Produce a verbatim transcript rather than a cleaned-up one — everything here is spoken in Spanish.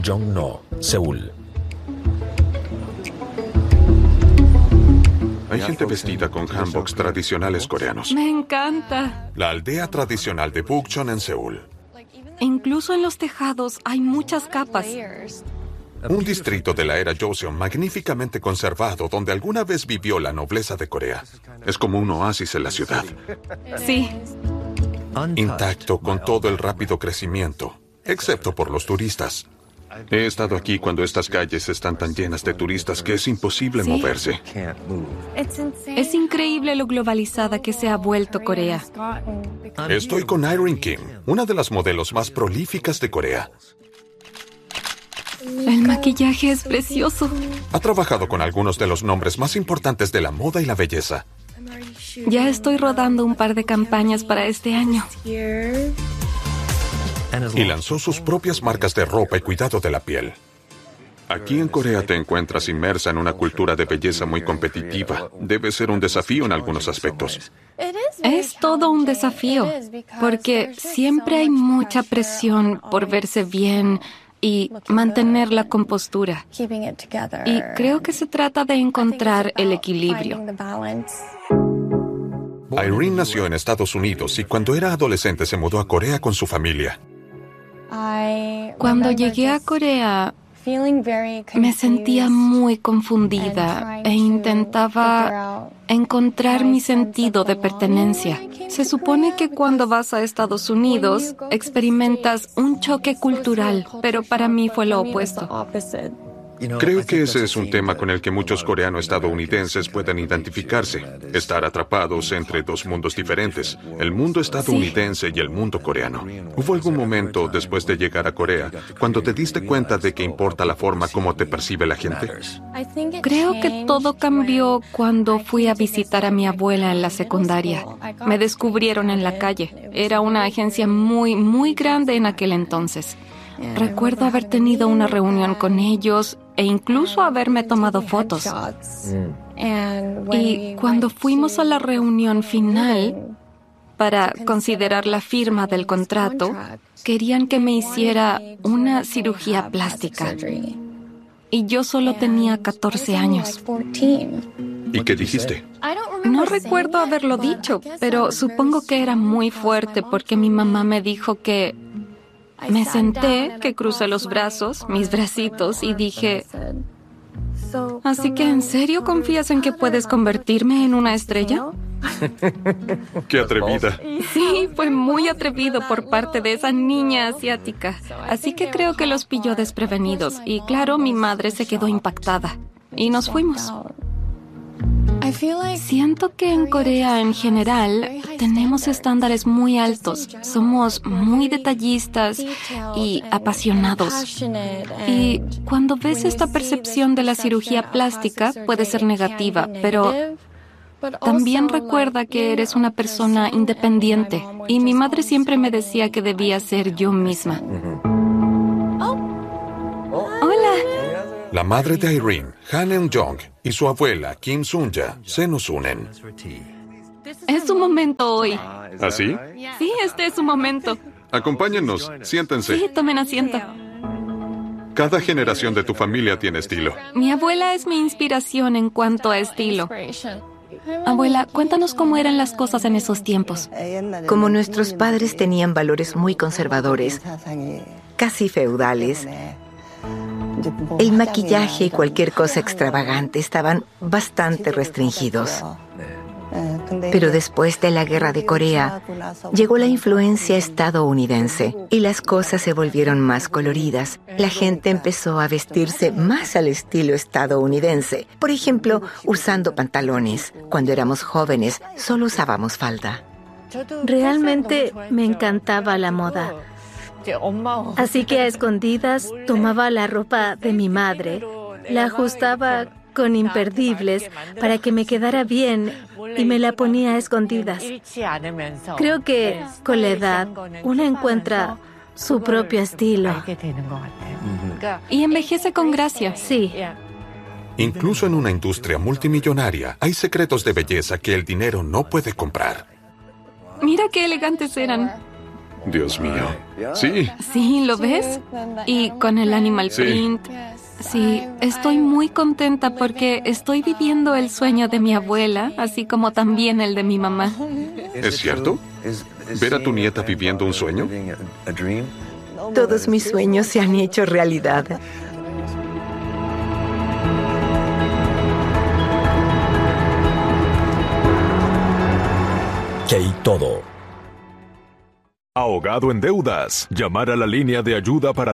Jongno, Seúl. Hay gente vestida con hanboks tradicionales coreanos. Me encanta. La aldea tradicional de Bukchon en Seúl. Incluso en los tejados hay muchas capas. Un distrito de la era Joseon magníficamente conservado donde alguna vez vivió la nobleza de Corea. Es como un oasis en la ciudad. Sí. Intacto con todo el rápido crecimiento, excepto por los turistas. He estado aquí cuando estas calles están tan llenas de turistas que es imposible ¿Sí? moverse. Es increíble lo globalizada que se ha vuelto Corea. Estoy con Irene Kim, una de las modelos más prolíficas de Corea. El maquillaje es precioso. Ha trabajado con algunos de los nombres más importantes de la moda y la belleza. Ya estoy rodando un par de campañas para este año. Y lanzó sus propias marcas de ropa y cuidado de la piel. Aquí en Corea te encuentras inmersa en una cultura de belleza muy competitiva. Debe ser un desafío en algunos aspectos. Es todo un desafío, porque siempre hay mucha presión por verse bien y mantener la compostura. Y creo que se trata de encontrar el equilibrio. Irene nació en Estados Unidos y cuando era adolescente se mudó a Corea con su familia. Cuando llegué a Corea, me sentía muy confundida e intentaba encontrar mi sentido de pertenencia. Se supone que cuando vas a Estados Unidos experimentas un choque cultural, pero para mí fue lo opuesto. Creo que ese es un tema con el que muchos coreano-estadounidenses pueden identificarse. Estar atrapados entre dos mundos diferentes, el mundo estadounidense y el mundo coreano. ¿Hubo algún momento después de llegar a Corea cuando te diste cuenta de que importa la forma como te percibe la gente? Creo que todo cambió cuando fui a visitar a mi abuela en la secundaria. Me descubrieron en la calle. Era una agencia muy, muy grande en aquel entonces. Recuerdo haber tenido una reunión con ellos e incluso haberme tomado fotos. Y cuando fuimos a la reunión final para considerar la firma del contrato, querían que me hiciera una cirugía plástica. Y yo solo tenía catorce años. ¿Y qué dijiste? No recuerdo haberlo dicho, pero supongo que era muy fuerte porque mi mamá me dijo que... Me senté, que crucé los brazos, mis bracitos, y dije... ¿Así que en serio confías en que puedes convertirme en una estrella? ¡Qué atrevida! Sí, fue muy atrevido por parte de esa niña asiática. Así que creo que los pilló desprevenidos. Y claro, mi madre se quedó impactada. Y nos fuimos. Siento que en Corea en general tenemos estándares muy altos. Somos muy detallistas y apasionados. Y cuando ves esta percepción de la cirugía plástica puede ser negativa, pero también recuerda que eres una persona independiente. Y mi madre siempre me decía que debía ser yo misma. Hola. La madre de Irene, Han Eun-jong, y su abuela, Kim Sun-ja, se nos unen. Es su momento hoy. ¿Así? Sí, este es su momento. Acompáñennos, siéntense. Sí, tomen asiento. Cada generación de tu familia tiene estilo. Mi abuela es mi inspiración en cuanto a estilo. Abuela, cuéntanos cómo eran las cosas en esos tiempos. Como nuestros padres tenían valores muy conservadores, casi feudales, el maquillaje y cualquier cosa extravagante estaban bastante restringidos. Pero después de la Guerra de Corea, llegó la influencia estadounidense y las cosas se volvieron más coloridas. La gente empezó a vestirse más al estilo estadounidense. Por ejemplo, usando pantalones. Cuando éramos jóvenes, solo usábamos falda. Realmente me encantaba la moda. Así que a escondidas tomaba la ropa de mi madre, la ajustaba con imperdibles para que me quedara bien y me la ponía a escondidas. Creo que con la edad uno encuentra su propio estilo. Y envejece con gracia. Sí. Incluso en una industria multimillonaria, hay secretos de belleza que el dinero no puede comprar. Mira qué elegantes eran. Dios mío. Sí. Sí, ¿lo ves? Y con el animal Sí. print. Sí, estoy muy contenta porque estoy viviendo el sueño de mi abuela, así como también el de mi mamá. ¿Es cierto? ¿Ver a tu nieta viviendo un sueño? Todos mis sueños se han hecho realidad. Key Todo. Ahogado en deudas. Llamar a la línea de ayuda para